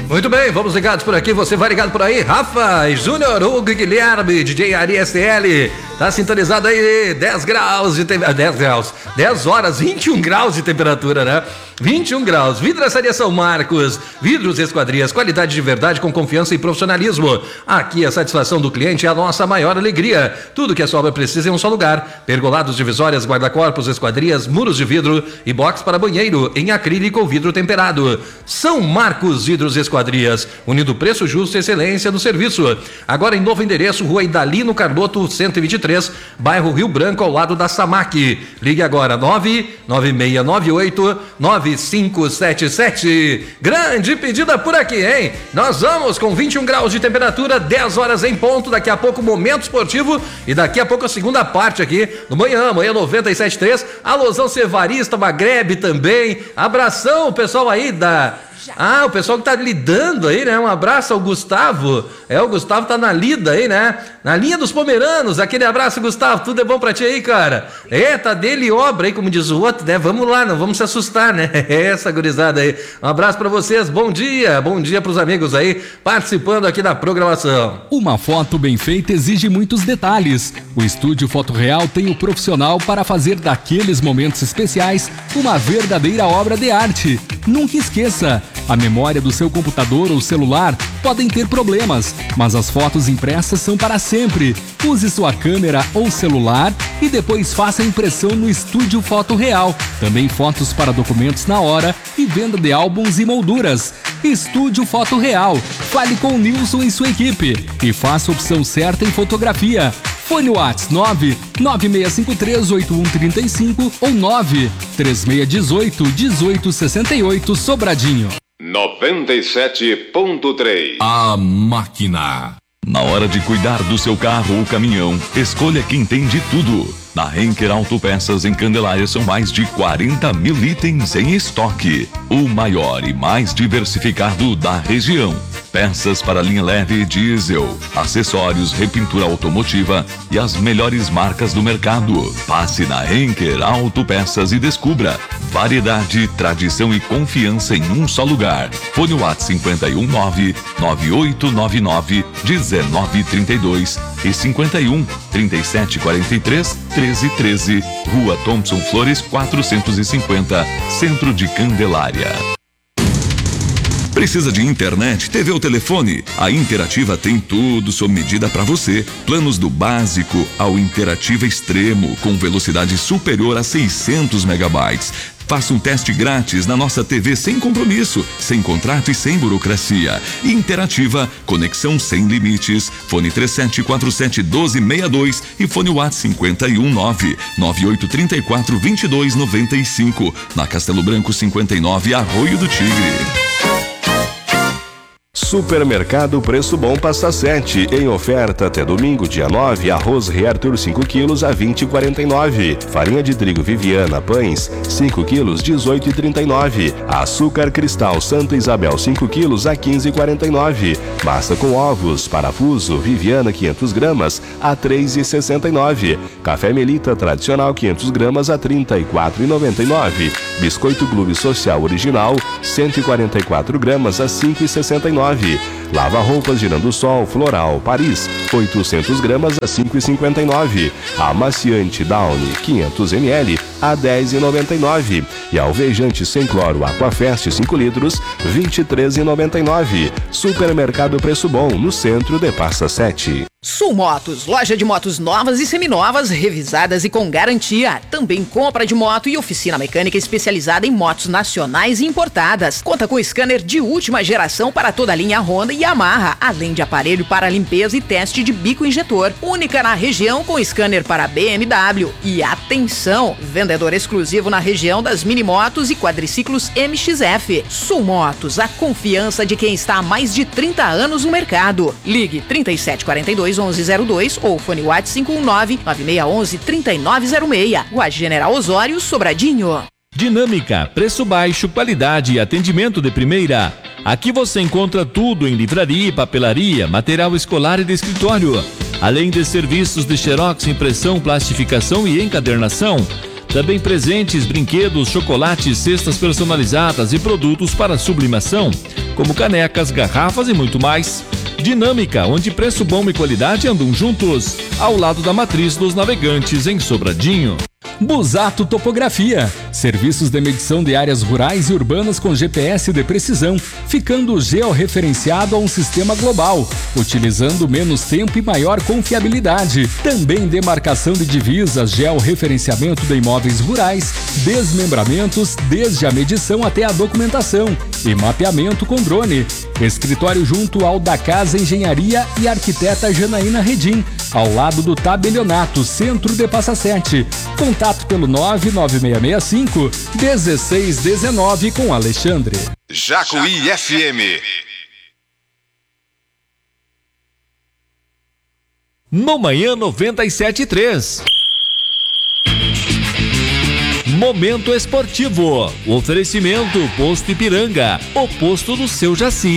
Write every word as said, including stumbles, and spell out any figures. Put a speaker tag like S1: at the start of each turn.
S1: Muito bem, vamos ligados por aqui, você vai ligado por aí, Rafa, Júnior, Hugo, Guilherme, D J Ari S L, tá sintonizado aí, dez graus de temperatura, dez graus, dez horas, vinte e um graus de temperatura, né? vinte e um graus, Vidraçaria São Marcos, vidros Esquadrias, qualidade de verdade com confiança e profissionalismo. Aqui a satisfação do cliente é a nossa maior alegria. Tudo que a sua obra precisa em um só lugar. Pergolados, divisórias, guarda-corpos, esquadrias, muros de vidro e box para banheiro em acrílico ou vidro temperado. São Marcos Vidros Esquadrias, unindo preço justo e excelência no serviço. Agora em novo endereço, Rua Idalino Carboto cento e vinte e três, bairro Rio Branco, ao lado da Samac. Ligue agora nove nove seis nove oito nove cinco sete sete. Grande pedida por aqui, hein? Nós vamos com vinte e um graus de temperatura, dez horas em ponto, daqui a pouco Momento Esportivo e daqui a pouco a segunda parte aqui no Manhã, Manhã noventa e sete ponto três, alusão Cevarista, Magrebe também, abração pessoal aí da... Ah, o pessoal que tá lidando aí, né? Um abraço ao Gustavo. É, o Gustavo tá na lida aí, né? Na linha dos Pomeranos. Aquele abraço, Gustavo. Tudo é bom pra ti aí, cara? É, tá dele obra aí, como diz o outro, né? Vamos lá, não vamos se assustar, né? Essa gurizada aí. Um abraço pra vocês. Bom dia. Bom dia pros amigos aí participando aqui da programação.
S2: Uma foto bem feita exige muitos detalhes. O Estúdio Foto Real tem o profissional para fazer daqueles momentos especiais uma verdadeira obra de arte. Nunca esqueça, a memória do seu computador ou celular podem ter problemas, mas as fotos impressas são para sempre. Use sua câmera ou celular e depois faça a impressão no Estúdio Foto Real. Também fotos para documentos na hora e venda de álbuns e molduras. Estúdio Foto Real. Fale com o Nilson e sua equipe e faça a opção certa em fotografia. Fone WhatsApp nove nove seis cinco três oito um três cinco ou nove três seis um oito um oito seis oito Sobradinho.
S3: noventa e sete ponto três.
S4: A Máquina. Na hora de cuidar do seu carro ou caminhão, escolha quem tem de tudo. Na Henker Autopeças em Candelária são mais de quarenta mil itens em estoque. O maior e mais diversificado da região. Peças para linha leve e diesel, acessórios, repintura automotiva e as melhores marcas do mercado. Passe na Henker Autopeças e descubra variedade, tradição e confiança em um só lugar. Fone WhatsApp cinco um nove nove oito nove nove um nove três dois e cinco um trinta e sete quarenta e três treze treze, Rua Thompson Flores quatrocentos e cinquenta, Centro de Candelária.
S5: Precisa de internet, T V ou telefone? A Interativa tem tudo sob medida para você. Planos do básico ao Interativa Extremo, com velocidade superior a seiscentos megabytes. Faça um teste grátis na nossa T V sem compromisso, sem contrato e sem burocracia. Interativa, conexão sem limites. Fone três sete quatro sete um dois seis dois e fone WhatsApp cinco um nove nove oito três quatro dois dois nove cinco. Na Castelo Branco cinquenta e nove, Arroio do Tigre.
S6: Supermercado Preço Bom Pasta sete, em oferta até domingo, dia nove, arroz Reartur cinco quilos a vinte e quarenta e nove, farinha de trigo Viviana Pães cinco quilos dezoito e trinta e nove, açúcar Cristal Santa Isabel cinco quilos a quinze e quarenta e nove, massa com ovos Parafuso Viviana quinhentas gramas a três e sessenta e nove, café Melita tradicional quinhentas gramas a trinta e quatro e noventa e nove, biscoito Clube Social Original cento e quarenta e quatro gramas a cinco e sessenta e nove. Lava-roupas Girando Sol Floral Paris oitocentas gramas a cinco e cinquenta e nove. Amaciante Downy quinhentos mililitros a dez e noventa e nove. E alvejante sem cloro Aquafest cinco litros vinte e três e noventa e nove. Supermercado Preço Bom, no centro de Pasta sete.
S7: Sul Motos, loja de motos novas e seminovas, revisadas e com garantia. Também compra de moto e oficina mecânica especializada em motos nacionais e importadas. Conta com scanner de última geração para toda a linha Honda e Yamaha, além de aparelho para limpeza e teste de bico injetor. Única na região com scanner para B M W. E atenção, vendedor exclusivo na região das minimotos e quadriciclos M X F. Sul Motos, a confiança de quem está há mais de trinta anos no mercado. Ligue trinta e sete quarenta e dois onze zero dois ou fone WhatsApp cinco um nove nove seis um um três nove zero seis. Rua General Osório, Sobradinho.
S8: Dinâmica, preço baixo, qualidade e atendimento de primeira. Aqui você encontra tudo em livraria, papelaria, material escolar e de escritório. Além de serviços de xerox, impressão, plastificação e encadernação. Também presentes, brinquedos, chocolates, cestas personalizadas e produtos para sublimação, como canecas, garrafas e muito mais. Dinâmica, onde preço bom e qualidade andam juntos, ao lado da Matriz dos Navegantes, em Sobradinho.
S2: Busato Topografia, serviços de medição de áreas rurais e urbanas com G P S de precisão, ficando georreferenciado a um sistema global, utilizando menos tempo e maior confiabilidade. Também demarcação de divisas, georreferenciamento de imóveis rurais, desmembramentos, desde a medição até a documentação e mapeamento com drone. Escritório junto ao da Casa Engenharia e arquiteta Janaína Redim, ao lado do Tabelionato, centro de Passa Sete. Contato pelo nove nove seis seis cinco, um seis um nove com Alexandre.
S3: Jacuí F M.
S8: No Manhã noventa e sete ponto três. Momento esportivo. Oferecimento Posto Ipiranga, o posto do seu Jaci.